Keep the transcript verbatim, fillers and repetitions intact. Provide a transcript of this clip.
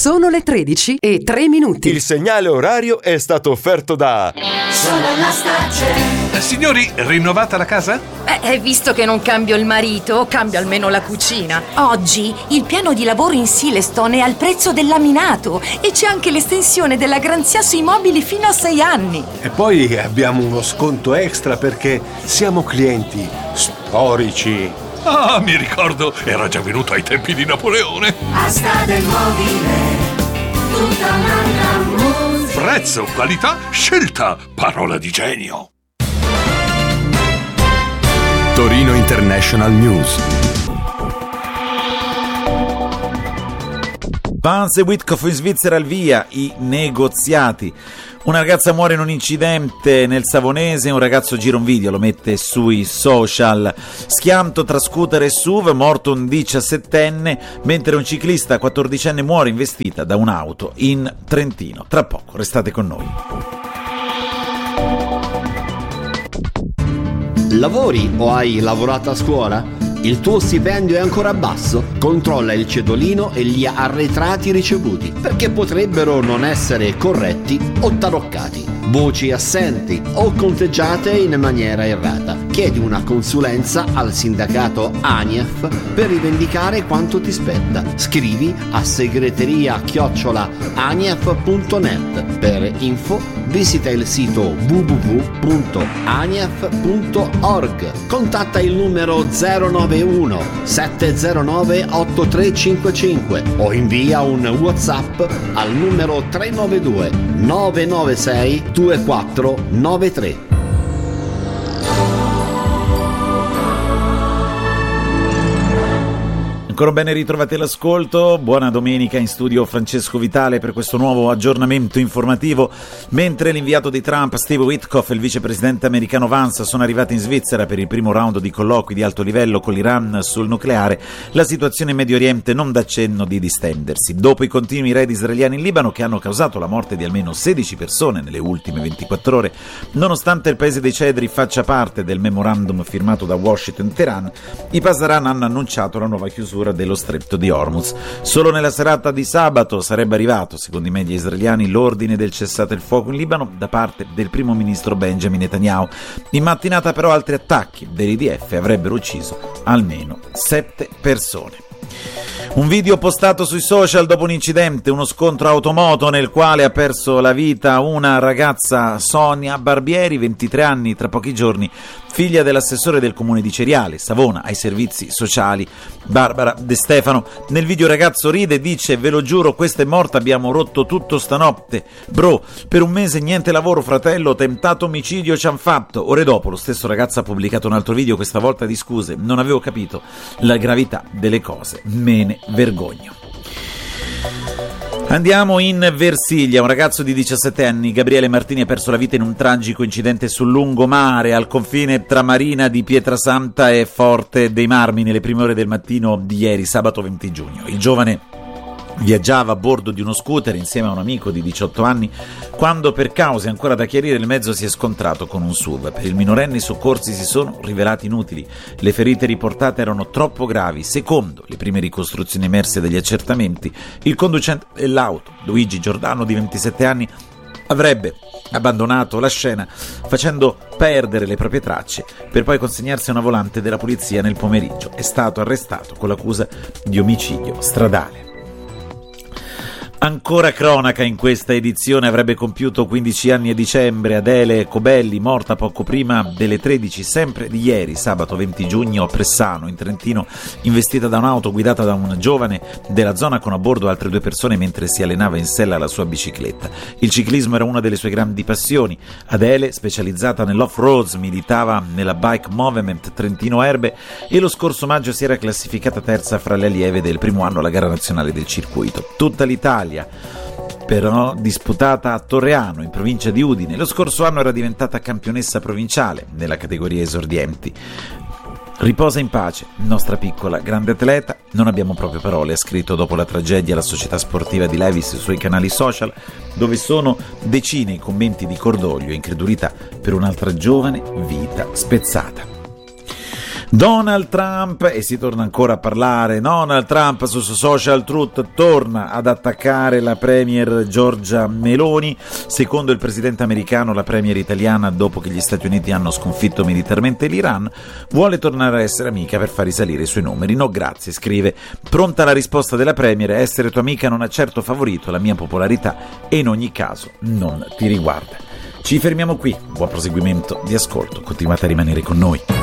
Sono le tredici e tre minuti. Il segnale orario è stato offerto da Solar Stacce. Eh, signori, rinnovata la casa? Eh, visto che non cambio il marito, cambio almeno la cucina. Oggi il piano di lavoro in Silestone è al prezzo del laminato e c'è anche l'estensione della garanzia sui mobili fino a sei anni. E poi abbiamo uno sconto extra perché siamo clienti storici. Ah, mi ricordo, era già venuto ai tempi di Napoleone. Asta del mobile, tutta un'altra musica. Prezzo, qualità, scelta, parola di genio. Torino International News. Vance e Witkoff in Svizzera al via i negoziati. Una ragazza muore in un incidente nel Savonese, un ragazzo gira un video, lo mette sui social. Schianto tra scooter e S U V, morto un diciassettenne, mentre un ciclista quattordicenne muore investita da un'auto in Trentino. Tra poco, restate con noi. Lavori o hai lavorato a scuola? Il tuo stipendio è ancora basso? Controlla il cedolino e gli arretrati ricevuti, perché potrebbero non essere corretti o taroccati, voci assenti o conteggiate in maniera errata. Chiedi una consulenza al sindacato ANIEF per rivendicare quanto ti spetta. Scrivi a segreteria chiocciola anief punto net. Per info visita il sito w w w punto anief punto org. Contatta il numero zero nove uno sette zero nove otto tre cinque cinque o invia un WhatsApp al numero tre nove due nove nove sei due quattro nove tre. Ancora bene ritrovati all'ascolto, buona domenica, in studio Francesco Vitale per questo nuovo aggiornamento informativo. Mentre l'inviato di Trump Steve Witkoff e il vicepresidente americano Vance sono arrivati in Svizzera per il primo round di colloqui di alto livello con l'Iran sul nucleare, la situazione in Medio Oriente non dà cenno di distendersi. Dopo i continui raid israeliani in Libano che hanno causato la morte di almeno sedici persone nelle ultime ventiquattro ore, nonostante il paese dei cedri faccia parte del memorandum firmato da Washington e Teheran, i Pasaran hanno annunciato la nuova chiusura dello stretto di Hormuz. Solo nella serata di sabato sarebbe arrivato, secondo i media israeliani, l'ordine del cessate il fuoco in Libano da parte del primo ministro Benjamin Netanyahu. In mattinata però altri attacchi dell'I D F avrebbero ucciso almeno sette persone. Un video postato sui social dopo un incidente, uno scontro automoto nel quale ha perso la vita una ragazza, Sonia Barbieri, ventitré anni, tra pochi giorni, figlia dell'assessore del comune di Ceriale, Savona, ai servizi sociali, Barbara De Stefano. Nel video il ragazzo ride e dice: ve lo giuro, questa è morta, abbiamo rotto tutto stanotte. Bro, per un mese niente lavoro, fratello, tentato omicidio ci han fatto. Ore dopo lo stesso ragazzo ha pubblicato un altro video, questa volta di scuse, non avevo capito la gravità delle cose, me ne vergogno. Andiamo in Versilia. Un ragazzo di diciassette anni, Gabriele Martini, ha perso la vita in un tragico incidente sul lungomare al confine tra Marina di Pietrasanta e Forte dei Marmi nelle prime ore del mattino di ieri, sabato venti giugno. Il giovane viaggiava a bordo di uno scooter insieme a un amico di diciotto anni quando, per cause ancora da chiarire, il mezzo si è scontrato con un S U V. Per il minorenne i soccorsi si sono rivelati inutili. Le ferite riportate erano troppo gravi. Secondo le prime ricostruzioni emerse dagli accertamenti, il conducente dell'auto, Luigi Giordano, di ventisette anni, avrebbe abbandonato la scena facendo perdere le proprie tracce per poi consegnarsi a una volante della polizia nel pomeriggio. È stato arrestato con l'accusa di omicidio stradale. Ancora cronaca in questa edizione. Avrebbe compiuto quindici anni a dicembre Adele Cobelli, morta poco prima delle tredici, sempre di ieri, sabato venti giugno, a Pressano, in Trentino, investita da un'auto guidata da un giovane della zona con a bordo altre due persone mentre si allenava in sella alla sua bicicletta. Il ciclismo era una delle sue grandi passioni. Adele, specializzata nell'off-road, militava nella Bike Movement Trentino Erbe e lo scorso maggio si era classificata terza fra le allieve del primo anno alla gara nazionale del circuito. Tutta l'Italia però disputata a Torreano, in provincia di Udine. Lo scorso anno era diventata campionessa provinciale nella categoria esordienti. Riposa in pace, nostra piccola grande atleta. Non abbiamo proprio parole, ha scritto dopo la tragedia la società sportiva di Levis sui canali social, dove sono decine i commenti di cordoglio e incredulità per un'altra giovane vita spezzata. Donald Trump, e si torna ancora a parlare, Donald Trump su Social Truth torna ad attaccare la premier Giorgia Meloni. Secondo il presidente americano, la premier italiana, dopo che gli Stati Uniti hanno sconfitto militarmente l'Iran, vuole tornare a essere amica per far risalire i suoi numeri. No grazie, scrive. Pronta la risposta della premier: essere tua amica non ha certo favorito la mia popolarità e in ogni caso non ti riguarda. Ci fermiamo qui, buon proseguimento di ascolto, continuate a rimanere con noi.